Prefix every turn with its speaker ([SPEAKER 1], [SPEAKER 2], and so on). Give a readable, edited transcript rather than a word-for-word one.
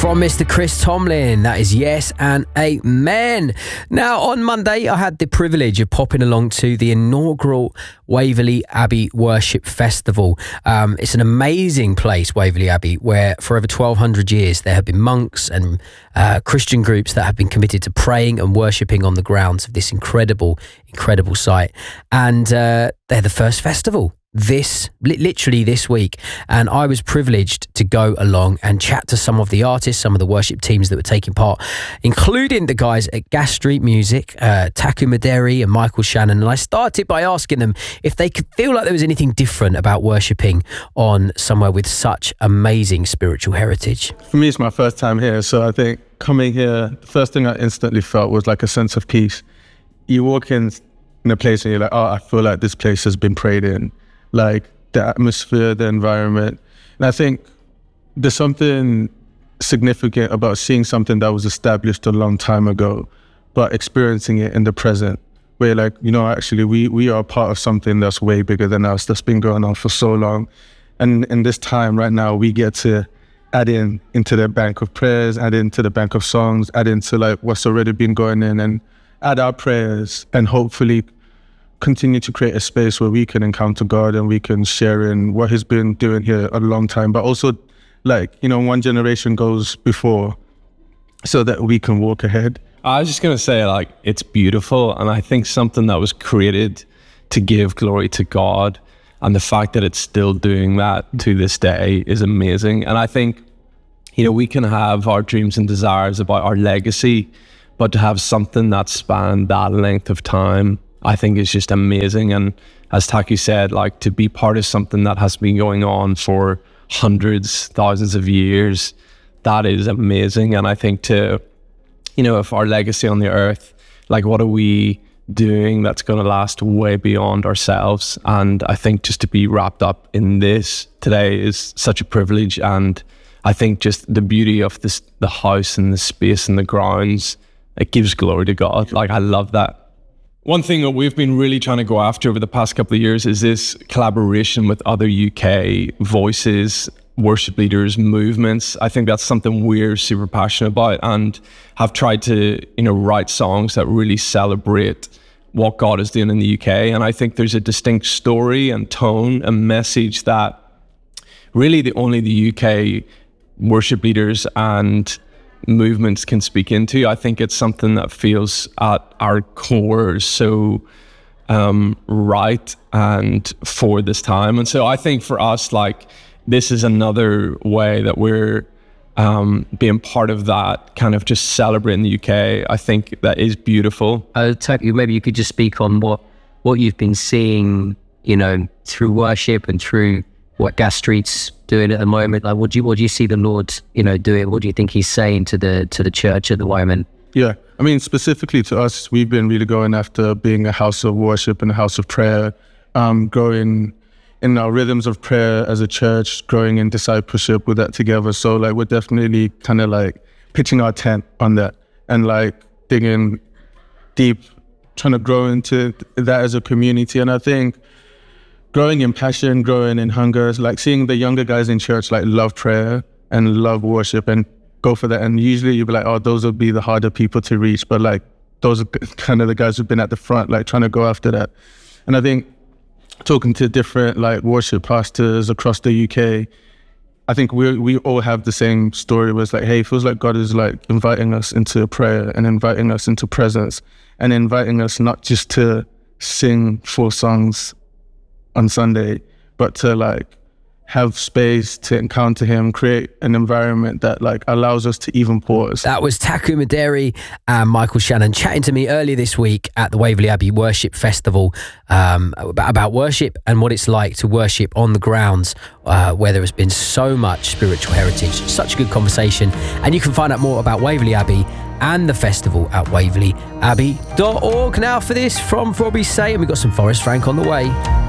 [SPEAKER 1] from Mr. Chris Tomlin. That is yes and amen. Now, on Monday, I had the privilege of popping along to the inaugural Waverley Abbey Worship Festival. It's an amazing place, Waverley Abbey, where for over 1,200 years there have been monks and Christian groups that have been committed to praying and worshipping on the grounds of this incredible site. And they're the first festival literally this week, and I was privileged to go along and chat to some of the artists, some of the worship teams that were taking part, including the guys at Gas Street Music, Taku Maderi and Michael Shannon. And I started by asking them if they could feel like there was anything different about worshipping on somewhere with such amazing spiritual heritage.
[SPEAKER 2] For me, it's my first time here, so I think coming here, the first thing I instantly felt was like a sense of peace. You walk in a place and you're like, oh, I feel like this place has been prayed in. Like the atmosphere, the environment. And I think there's something significant about seeing something that was established a long time ago, but experiencing it in the present, where like, you know, actually we are part of something that's way bigger than us, that's been going on for so long. And in this time right now, we get to add into the bank of prayers, add into the bank of songs, add into like what's already been going in, and add our prayers, and hopefully continue to create a space where we can encounter God and we can share in what He's been doing here a long time, but also like, you know, one generation goes before so that we can walk ahead.
[SPEAKER 3] I was just going to say, like, it's beautiful, and I think something that was created to give glory to God, and the fact that it's still doing that to this day is amazing. And I think, you know, we can have our dreams and desires about our legacy, but to have something that spanned that length of time, I think is just amazing. And as Taku said, like, to be part of something that has been going on for hundreds, thousands of years, that is amazing. And I think to, you know, if our legacy on the earth, like, what are we doing that's going to last way beyond ourselves? And I think just to be wrapped up in this today is such a privilege. And I think just the beauty of this, the house and the space and the grounds, it gives glory to God. Like, I love that. One thing that we've been really trying to go after over the past couple of years is this collaboration with other UK voices, worship leaders, movements. I think that's something we're super passionate about, and have tried to, you know, write songs that really celebrate what God is doing in the UK. And I think there's a distinct story and tone and message that really only the UK worship leaders and movements can speak into. I think it's something that feels at our core so right and for this time. And so I think for us, like, this is another way that we're being part of that, kind of just celebrating the UK. I think that is beautiful.
[SPEAKER 4] Taku, maybe you could just speak on what you've been seeing, you know, through worship and through what Gas Street's doing at the moment. Like, what do you see the Lord, you know, doing? What do you think He's saying to the church at the moment?
[SPEAKER 2] Yeah, I mean, specifically to us, we've been really going after being a house of worship and a house of prayer, growing in our rhythms of prayer as a church, growing in discipleship with that together. So like, we're definitely kind of like pitching our tent on that and like digging deep, trying to grow into that as a community. And I think growing in passion, growing in hunger, like seeing the younger guys in church like love prayer and love worship and go for that. And usually you'll be like, oh, those will be the harder people to reach. But like, those are kind of the guys who've been at the front, like trying to go after that. And I think talking to different like worship pastors across the UK, I think we all have the same story where it's like, hey, it feels like God is like inviting us into prayer and inviting us into presence and inviting us not just to sing 4 songs on Sunday, but to like have space to encounter Him, create an environment that like allows us to even pause.
[SPEAKER 1] That was Taku Maderi and Michael Shannon chatting to me earlier this week at the Waverley Abbey Worship Festival about worship and what it's like to worship on the grounds where there has been so much spiritual heritage. Such a good conversation. And you can find out more about Waverley Abbey and the festival at waverleyabbey.org. Now for this from Robbie Say, and we've got some Forrest Frank on the way.